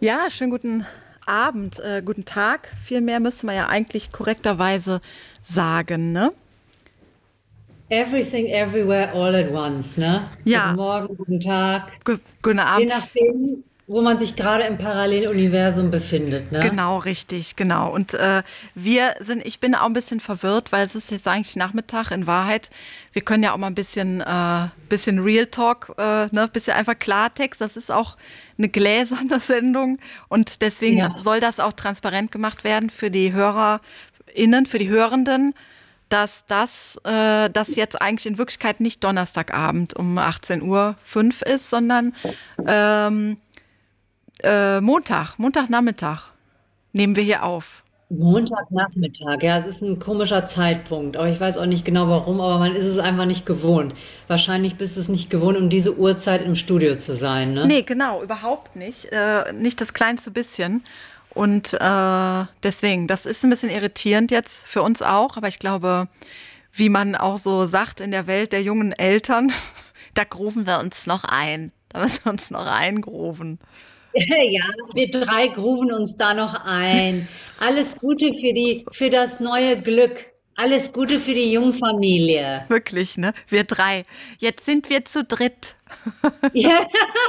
Ja, schönen guten Abend, guten Tag. Viel mehr müssen wir ja eigentlich korrekterweise sagen, ne? Everything, everywhere, all at once, ne? Guten Ja, Morgen, guten Tag. guten Je Abend. nachdem, wo man sich gerade im Paralleluniversum befindet, ne? Genau, richtig, genau. Und ich bin auch ein bisschen verwirrt, weil es ist jetzt eigentlich Nachmittag. In Wahrheit, wir können ja auch mal ein bisschen Real Talk, ne, bisschen einfach Klartext. Das ist auch eine gläserne Sendung und deswegen Ja. soll das auch transparent gemacht werden für die HörerInnen, für die Hörenden, dass das jetzt eigentlich in Wirklichkeit nicht Donnerstagabend um 18:05 Uhr ist, sondern ähm, Montagnachmittag nehmen wir hier auf. Montagnachmittag, ja, es ist ein komischer Zeitpunkt, aber ich weiß auch nicht genau warum, aber man ist es einfach nicht gewohnt. Wahrscheinlich bist du es nicht gewohnt, um diese Uhrzeit im Studio zu sein, ne? Nee, genau, überhaupt nicht. Nicht das kleinste bisschen. Und deswegen, das ist ein bisschen irritierend jetzt für uns auch, aber ich glaube, wie man auch so sagt in der Welt der jungen Eltern, da grufen wir uns noch ein. Da müssen wir uns noch eingrufen. Ja, wir drei grufen uns da noch ein. Alles Gute für das neue Glück. Alles Gute für die Jungfamilie. Wirklich, ne? Wir drei. Jetzt sind wir zu dritt. Ja.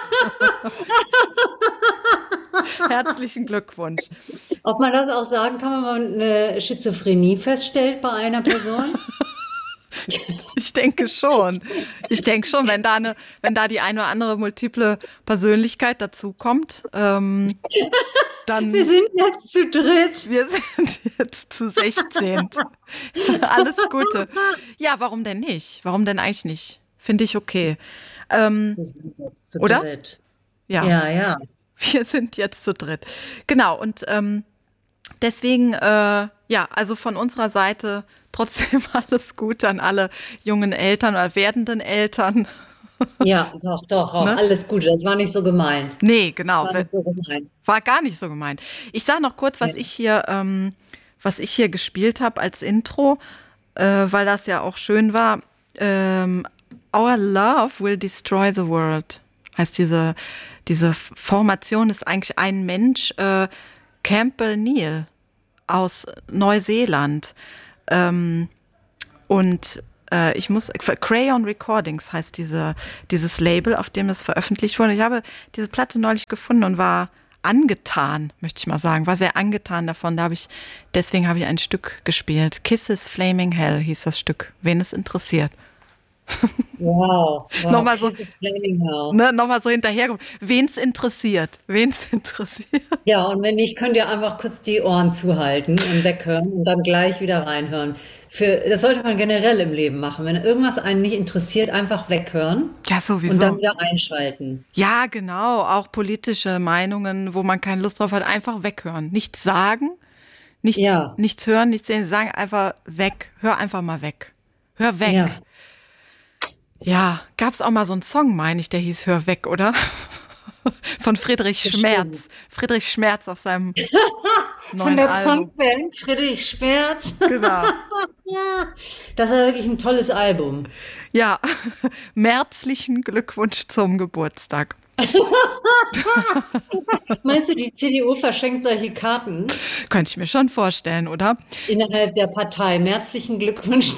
Herzlichen Glückwunsch. Ob man das auch sagen kann, wenn man eine Schizophrenie feststellt bei einer Person? Ich denke schon. Ich denke schon, wenn da die eine oder andere multiple Persönlichkeit dazukommt, Wir dann sind jetzt zu dritt. wir sind jetzt zu 16. Alles Gute. Ja, warum denn nicht? Warum denn eigentlich nicht? Finde ich okay. Ähm, Wir sind jetzt zu oder? dritt. Ja, Ja, ja. wir sind jetzt zu dritt. Genau, und deswegen, ja, also von unserer Seite trotzdem alles Gute an alle jungen Eltern oder werdenden Eltern. Ja, doch, doch, auch. Ne? Alles Gute. Das war nicht so gemeint. Nee, Das genau. war nicht so gemeint. War gar nicht so gemeint. Ich sage noch kurz, Ja. was ich hier gespielt habe als Intro, weil das ja auch schön war. Ähm, Our Love Will Destroy the World heißt diese Formation ist eigentlich ein Mensch, Campbell Neal aus Neuseeland. Und Crayon Recordings heißt dieses Label, auf dem es veröffentlicht wurde. Ich habe diese Platte neulich gefunden und war angetan, möchte ich mal sagen, war sehr angetan davon. Deswegen habe ich ein Stück gespielt. Kisses Flaming Hell hieß das Stück, wen es interessiert. Wow, wow. Nochmal so, Kiss is flaming hell. ne, nochmal so hinterher. Wen es interessiert. Ja, und wenn nicht, könnt ihr einfach kurz die Ohren zuhalten und weghören und dann gleich wieder reinhören. Das sollte man generell im Leben machen. Wenn irgendwas einen nicht interessiert, einfach weghören Ja, und dann sowieso. wieder einschalten. Ja, genau. Auch politische Meinungen, wo man keine Lust drauf hat, einfach weghören. Nichts sagen, Ja, nichts hören, nichts sehen, sagen einfach weg. Hör einfach mal weg. Hör weg. ja, Ja, gab's auch mal so einen Song, meine ich, der hieß Hör weg, oder? Von Friedrich bestimmt. Schmerz. Friedrich Schmerz auf seinem Von neuen der Album. Punkband Friedrich Schmerz. Genau. Ja, das war wirklich ein tolles Album. Ja, märzlichen Glückwunsch zum Geburtstag. Meinst du, die CDU verschenkt solche Karten Könnte ich mir schon vorstellen, oder? innerhalb der Partei? Herzlichen Glückwunsch.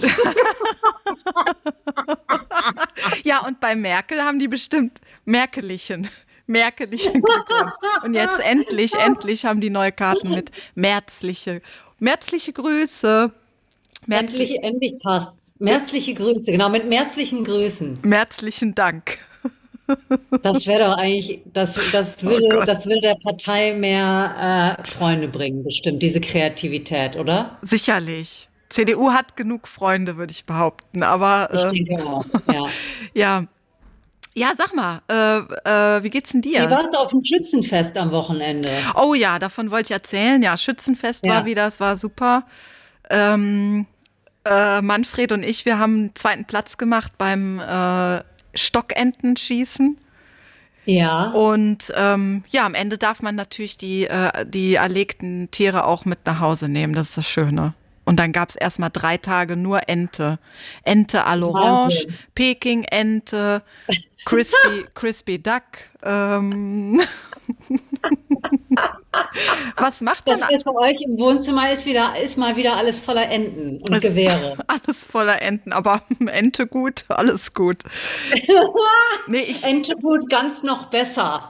Ja, und bei Merkel haben die bestimmt Merkelichen Glückwunsch. Und jetzt endlich haben die neue Karten mit märzliche Grüße, Endlich, märzli, endlich passt's. Herzliche Grüße, genau, mit herzlichen Grüßen. märzlichen Dank. Das wäre doch eigentlich, Oh Gott. das würde der Partei mehr Freunde bringen, bestimmt, diese Kreativität, oder? Sicherlich. CDU hat genug Freunde, würde ich behaupten. Ich Aber denke auch, ja. ja, ja, sag mal, wie geht's denn Wie dir? warst du auf dem Schützenfest am Wochenende? Oh ja, davon wollte ich erzählen. Ja, Schützenfest war Ja. wieder, es war super. Ähm, Manfred und ich, wir haben zweiten Platz gemacht beim Stockentenschießen. Ja. Und ja, am Ende darf man natürlich die erlegten Tiere auch mit nach Hause nehmen. Das ist das Schöne. Und dann gab es erstmal 3 Tage nur Ente. Ente à l'orange, Wahnsinn. Peking-Ente, Crispy Duck. Was macht man? Das jetzt bei euch im Wohnzimmer ist mal wieder alles voller Enten und Gewehre. Alles voller Enten, aber Ente gut, alles gut. Nee, Ente gut, ganz noch besser.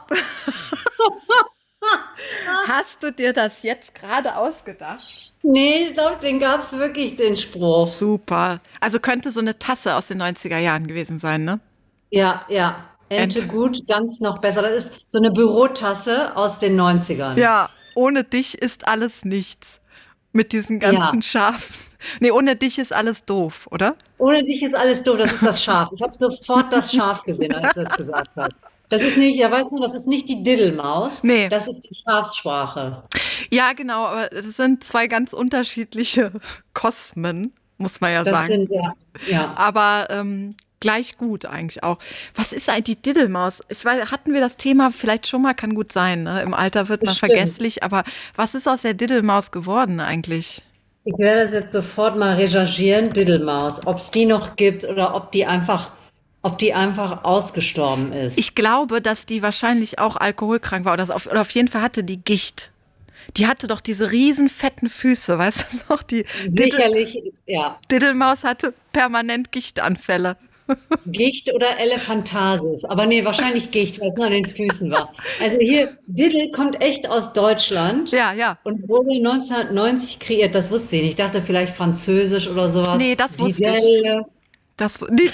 hast du dir das jetzt gerade ausgedacht? Nee, ich glaube, den gab es wirklich, den Spruch. Super. Also könnte so eine Tasse aus den 90er Jahren gewesen sein, ne? Ja, ja. Ente Ente. gut, ganz noch besser. Das ist so eine Bürotasse aus den 90ern. Ja, ohne dich ist alles nichts. Mit diesen Ja. ganzen Schafen. Nee, ohne dich ist alles doof, oder? Ohne dich ist alles doof, das ist das Schaf. Ich habe sofort das Schaf gesehen, als du das gesagt hast. Das ist nicht, ja, weißt du, das ist nicht die Diddelmaus, Nee. das ist die Schafssprache. Ja, genau, aber es sind zwei ganz unterschiedliche Kosmen, muss man ja Das sagen. sind, ja, ja, Aber gleich gut eigentlich auch. Was ist eigentlich die Diddelmaus? Ich weiß, hatten wir das Thema vielleicht schon mal, kann gut sein, ne? Im Alter wird man bestimmt. vergesslich, aber was ist aus der Diddelmaus geworden eigentlich? Ich werde das jetzt sofort mal recherchieren, Diddelmaus, ob es die noch gibt oder ob die einfach ausgestorben ist. Ich glaube, dass die wahrscheinlich auch alkoholkrank war oder auf jeden Fall hatte die Gicht. Die hatte doch diese riesen fetten Füße, weißt du noch? Die Sicherlich, ja. Diddelmaus hatte permanent Gichtanfälle. Gicht oder Elephantasis. Aber nee, wahrscheinlich Gicht, weil es nur an den Füßen war. Also hier, Diddle kommt echt aus Deutschland Ja, ja. und wurde 1990 kreiert. Das wusste ich nicht. Ich dachte vielleicht Französisch oder sowas. Nee, das wusste ich. Didel. Die,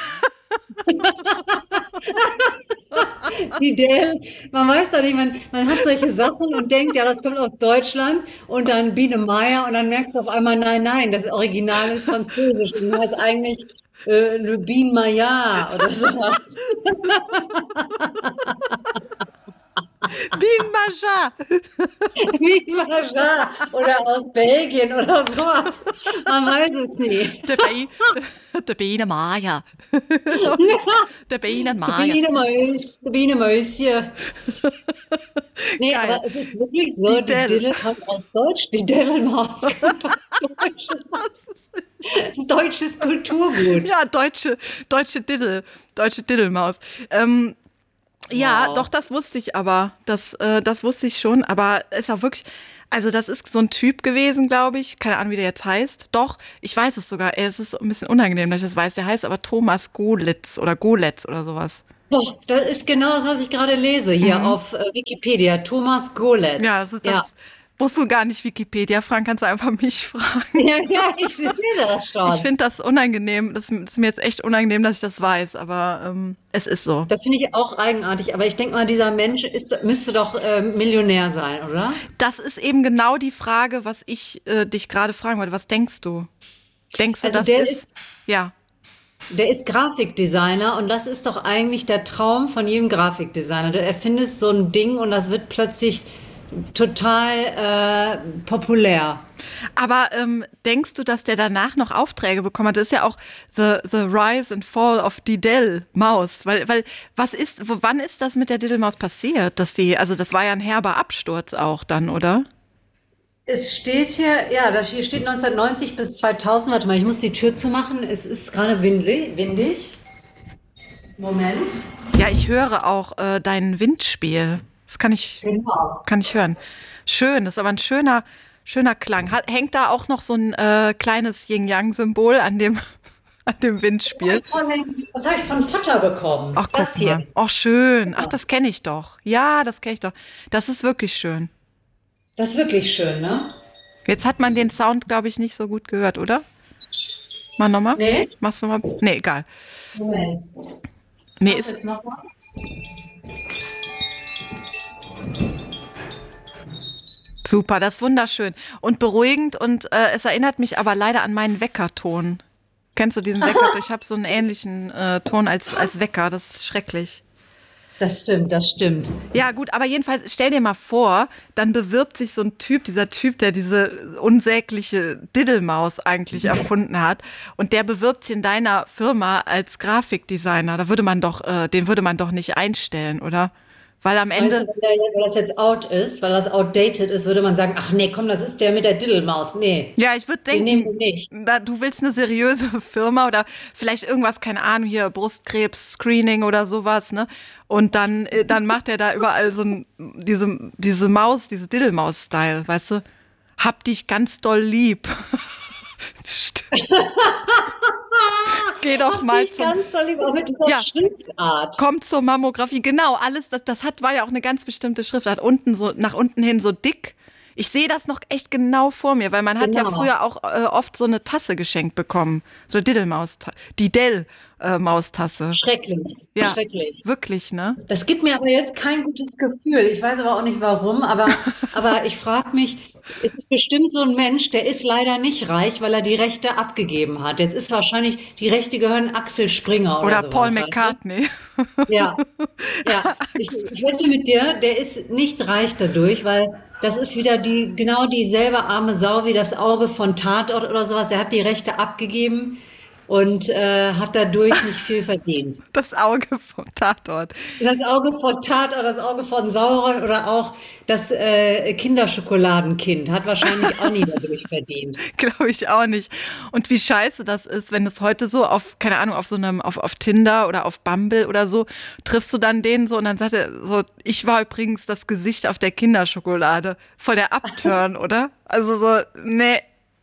Didel. Man weiß doch nicht, man hat solche Sachen und denkt, ja, das kommt aus Deutschland und dann Biene Meier und dann merkst du auf einmal, nein, nein, das Original ist Französisch und heißt eigentlich Le Biene Maillard oder sowas. Bienen Major. Wie Maja oder aus Belgien oder sowas. Man weiß es nie. Der Bienenmeier. Der Bienenmeier. Die Biene Mäuschen. Nee, Geil. aber es ist wirklich so, Die die Dell. Diddle kommt aus Deutsch, die Dellenmaus kommt aus Deutschland. Deutsches Kulturgut. Ja, deutsche Diddelmaus. Ja, doch, Wow. das wusste ich aber. Das wusste ich schon, aber ist auch wirklich, also das ist so ein Typ gewesen, glaube ich. Keine Ahnung, wie der jetzt heißt. Doch, ich weiß es sogar. Es ist ein bisschen unangenehm, dass ich das weiß. Der heißt aber Thomas Golitz oder sowas. Boah, das ist genau das, was ich gerade lese hier auf Wikipedia. Thomas Ja, Goletz. Ja. das musst du gar nicht Wikipedia fragen, kannst du einfach mich fragen. Ja, ja, ich sehe das Ich schon. finde das unangenehm. Das ist mir jetzt echt unangenehm, dass ich das weiß, aber es ist so. Das finde ich auch eigenartig, aber ich denke mal, dieser Mensch müsste doch Millionär sein, oder? Das ist eben genau die Frage, was ich dich gerade fragen wollte. Was denkst du? Denkst du, Also das ist? Ja. der ist Grafikdesigner und das ist doch eigentlich der Traum von jedem Grafikdesigner. Du erfindest so ein Ding und das wird plötzlich total populär. Aber denkst du, dass der danach noch Aufträge bekommen hat? Das ist ja auch the Rise and Fall of die Maus. Weil wann ist das mit der Diddelmaus passiert? Also das war ja ein herber Absturz auch dann, oder? Es steht hier, ja, hier steht 1990 bis 2000. Warte mal, ich muss die Tür zumachen. Es ist gerade windig. Moment. Ja, ich höre auch dein Windspiel. Das Genau. kann ich hören. Schön, das ist aber ein schöner Klang. Hängt da auch noch so ein kleines Yin-Yang-Symbol an dem, an dem Windspiel? Das habe ich von Vater bekommen. Ach, Das guck hier. mal. Ach, schön. Ach, Ja. das kenne ich doch. Ja, das kenne ich doch. Das ist wirklich schön. Das ist wirklich schön, ne? Jetzt hat man den Sound, glaube ich, nicht so gut gehört, oder? Mal nochmal? Nee? Machst du mal? Nee, egal. Moment. Nee, Mach ist jetzt nochmal. super, das ist wunderschön. Und beruhigend und es erinnert mich aber leider an meinen Weckerton. Kennst du diesen Wecker? Ich habe so einen ähnlichen Ton als Wecker. Das ist schrecklich. Das stimmt, das stimmt. Ja, gut, aber jedenfalls stell dir mal vor, dann bewirbt sich so ein Typ, dieser Typ, der diese unsägliche Diddelmaus eigentlich erfunden hat, und der bewirbt sich in deiner Firma als Grafikdesigner. Den würde man doch nicht einstellen, oder? Weil am Meinst Ende, du, weil das jetzt out ist, weil das outdated ist, würde man sagen, ach nee, komm, das ist der mit der Diddelmaus. Nee, ja, ich würde den nehmen wir denken, nicht. du willst eine seriöse Firma oder vielleicht irgendwas, keine Ahnung, hier Brustkrebs-Screening oder sowas, ne? Und dann macht er da überall diese Maus, diese Diddelmaus-Style, weißt du? Hab dich ganz doll lieb. Geh doch Ach, mal dich zum, ganz toll, lieber, auch mit dieser ja, Schriftart. kommt zur Mammographie. Genau, alles, war ja auch eine ganz bestimmte Schriftart. Unten so, nach unten hin so dick. Ich sehe das noch echt genau vor mir, weil man hat ja Genau. früher auch oft so eine Tasse geschenkt bekommen. So eine die Dell-Maustasse. Schrecklich, Ja, schrecklich. wirklich, ne? Das gibt mir aber jetzt kein gutes Gefühl. Ich weiß aber auch nicht warum, aber ich frage mich, es ist bestimmt so ein Mensch, der ist leider nicht reich, weil er die Rechte abgegeben hat. Jetzt ist wahrscheinlich, die Rechte gehören Axel Springer oder Oder Paul sowas, weißt du? McCartney. Ja, ja. Ich wette mit dir, der ist nicht reich dadurch, weil das ist wieder genau dieselbe arme Sau wie das Auge von Tatort oder sowas. Der hat die Rechte abgegeben und hat dadurch nicht viel verdient. Das Auge vom Tatort. Das Auge von Tatort, das Auge von Sauron oder auch das Kinderschokoladenkind hat wahrscheinlich auch nie dadurch verdient. Glaube ich auch nicht. Und wie scheiße das ist, wenn es heute so auf, keine Ahnung, auf Tinder oder auf Bumble oder so, triffst du dann den so und dann sagt er so, ich war übrigens das Gesicht auf der Kinderschokolade. Voll der Upturn, oder? Also so, nee,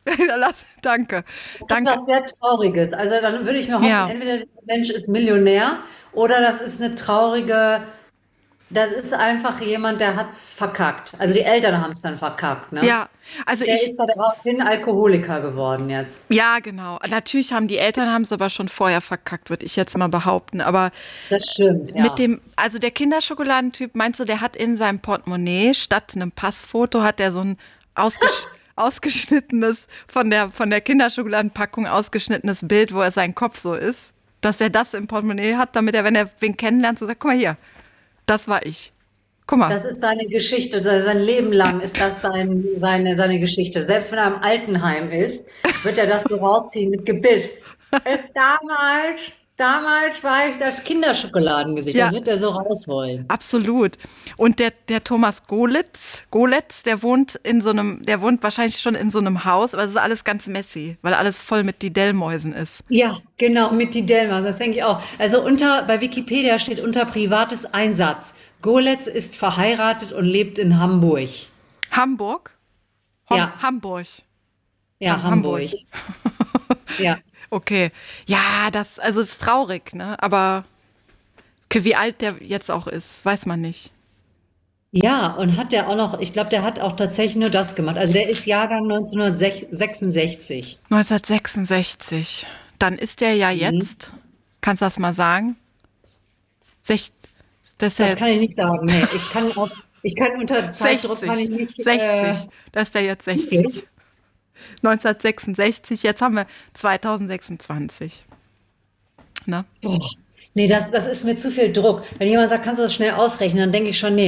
danke. Das ist Danke. was sehr Trauriges. Also dann würde ich mir hoffen, Ja, entweder der Mensch ist Millionär oder das ist eine traurige, das ist einfach jemand, der hat's verkackt. Also die Eltern haben es dann verkackt, ne? ja. Also Der ist daraufhin Alkoholiker geworden jetzt. ja, genau. Natürlich haben die Eltern haben es aber schon vorher verkackt, würde ich jetzt mal behaupten. Aber Das stimmt, ja. also der Kinderschokoladentyp, meinst du, der hat in seinem Portemonnaie statt einem Passfoto hat er so ein ausgeschnittenes, von der Kinderschokoladenpackung ausgeschnittenes Bild, wo er sein Kopf so ist, dass er das im Portemonnaie hat, damit er, wenn er wen kennenlernt, so sagt, guck mal hier, das war ich. Guck mal. Das ist seine Geschichte, sein Leben lang ist das seine Geschichte. Selbst wenn er im Altenheim ist, wird er das so rausziehen mit Gebet. Damals war ich das Kinderschokoladengesicht. Das Ja, wird er so rausholen. absolut. Und der Thomas Golitz, der wohnt wahrscheinlich schon in so einem Haus, aber es ist alles ganz messy, weil alles voll mit Didellmäusen ist. Ja, genau, mit die Delmas, das denke ich auch. Also bei Wikipedia steht unter privates Einsatz. Goletz ist verheiratet und lebt in Hamburg. Hamburg? Ja, Hamburg. ja, Hamburg. Hamburg. Ja. Okay. Ja, also es ist traurig, ne? Aber okay, wie alt der jetzt auch ist, weiß man nicht. Ja, und hat der auch noch, ich glaube, der hat auch tatsächlich nur das gemacht. Also der ist Jahrgang 1966. 1966. Dann ist der ja Mhm. jetzt, kannst du das mal sagen? Sech, das ist ja Das jetzt kann ich nicht sagen. Nee, ich kann unter Zeitdruck kann 60. ich nicht, 60. Das ist der jetzt wirklich? 60. 1966, jetzt haben wir 2026. Ne? Boah. Nee, das ist mir zu viel Druck. Wenn jemand sagt, kannst du das schnell ausrechnen, dann denke ich schon, nee.